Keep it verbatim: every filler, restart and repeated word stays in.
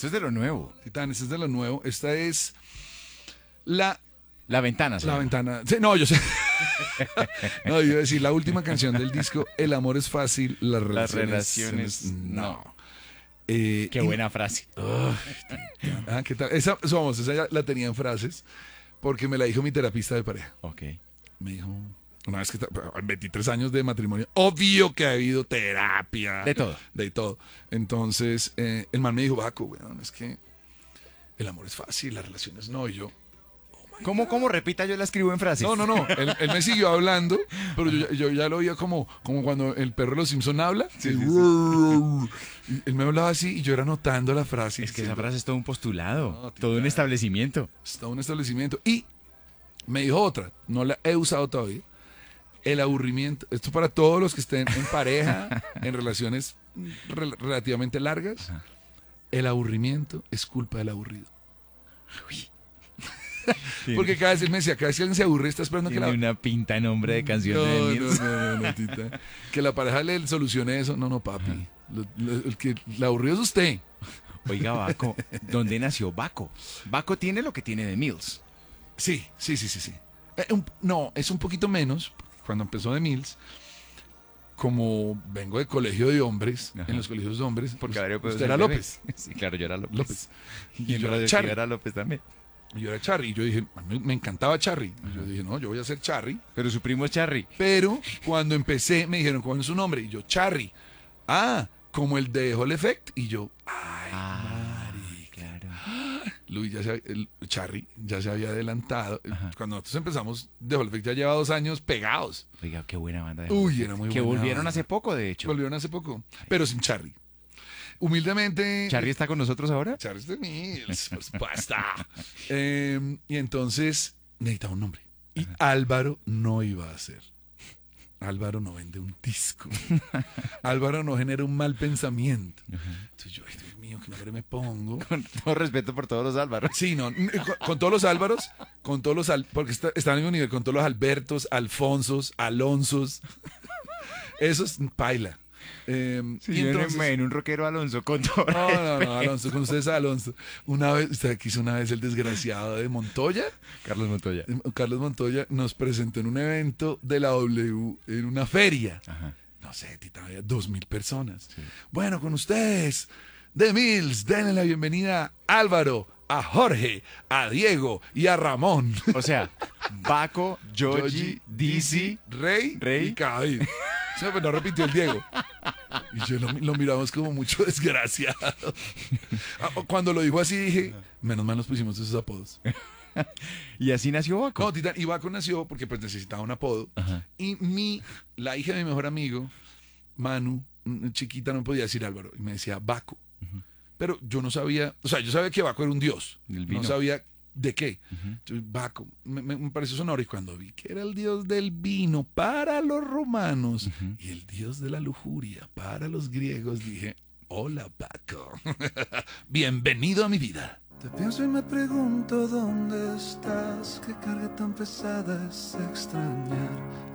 Eso es de lo nuevo. Titán, esta es de lo nuevo. Esta es la... La ventana, La señor. ventana. Sí, no, yo sé. No, yo iba a decir, la última canción del disco, El amor es fácil, las Las relaciones, relaciones, no. no. Eh, Qué y- buena frase. Ah, ¿qué tal? Esa, vamos, esa ya la tenía en frases, porque me la dijo mi terapista de pareja. Ok. Me dijo, una vez que ta- veintitrés años de matrimonio, obvio que ha habido terapia. De todo. De todo. Entonces, eh, el man me dijo, Baco, weón, es que el amor es fácil, las relaciones no. Y yo, ¿Cómo, cómo? Repita, yo la escribo en frases. no, no, no. Él, él me siguió hablando, pero yo, ya- yo ya lo oía como, como cuando el perro de los Simpson habla. Sí, sí, Y él me hablaba así y yo era anotando la frase. Es que esa diciendo, frase es todo un postulado, No, todo un titán. establecimiento. está un establecimiento. Y me dijo otra, no la he usado todavía. El aburrimiento, esto para todos los que estén en pareja, en relaciones rel- relativamente largas. Ajá. El aburrimiento es culpa del aburrido. Tiene- Porque cada vez él me decía, cada vez que alguien se aburre, está esperando que Tiene la... una pinta nombre de canción No, de no, Mills. no, no, no, tita. Que la pareja le solucione eso. No, no, papi. Lo- lo- el que la aburrido es usted. Oiga, Baco, ¿dónde nació Baco? Baco tiene lo que tiene de Mills. Sí, sí, sí, sí, sí. Eh, un- no, es un poquito menos. Cuando empezó de Mills, como vengo de colegio de hombres, Ajá. en los colegios de hombres, Porque pues, Adrián puede usted ser era bebé. López. Sí, claro, yo era López. López. Y Y yo yo era era, Charry. yo era López también. Y yo era Charry. Y yo dije, a mí me encantaba Charry. Y yo dije, no, yo voy a ser Charry. Pero su primo es Charry. Pero cuando empecé, me dijeron, ¿cuál es su nombre? Y yo, Charry. Ah, como el de Hall Effect. Y yo, ay, Ah, marica. claro. Luis ya se, había- el Charry ya se había adelantado. Ajá. Cuando nosotros empezamos, The Hall Effect ya lleva dos años pegados. Oiga, qué buena banda. de Uy, Hall era muy Que buena volvieron banda. hace poco, de hecho. Volvieron hace poco, pero sin Charry. Humildemente. ¿Charry está con nosotros ahora? Charry es de Mills, por supuesto. Eh, y entonces necesitaba un nombre. Y Álvaro no iba a ser. Álvaro no vende un disco. Álvaro no genera un mal pensamiento. Entonces yo, ay, Dios mío, qué nombre me pongo. Con todo respeto por todos los Álvaros. Sí, no, n- con, con todos los Álvaros, con todos los, Al- porque está, están en el mismo nivel, con todos los Albertos, Alfonsos, Alonsos. Esos, paila. Eh, Sí, y yo en- entonces- en un rockero Alonso con todo no, no, no, respeto. Alonso, con ustedes Alonso. Una vez, usted quiso una vez el desgraciado de Montoya. Carlos Montoya. Eh, Carlos Montoya nos presentó en un evento de la W, en una feria. Ajá. No sé, Tita, había dos mil personas. Bueno, con ustedes, The Mills, denle la bienvenida a Álvaro, a Jorge, a Diego y a Ramón. O sea, Baco, Yogi, Yogi, Dizzy. Rey, Rey. y Cabil. Sí, pues no repitió el Diego. Y yo lo, lo miramos como mucho desgraciado. Ah, Cuando lo dijo así dije, menos mal nos pusimos esos apodos. Y así nació Baco. No, Titán, y Baco nació porque pues necesitaba un apodo. Ajá. Y mi, la hija de mi mejor amigo, Manu, mm, chiquita, no podía decir Álvaro. Y me decía Baco. Pero yo no sabía, o sea, yo sabía que Baco era un dios. Del No vino. sabía de qué. Ujú. Entonces, Baco, me, me- me pareció sonoro. Y cuando vi que era el dios del vino para los romanos Ujú. y el dios de la lujuria para los griegos, dije, hola Baco. Bienvenido a mi vida. Te pienso y me pregunto dónde estás, qué carga tan pesada es extrañar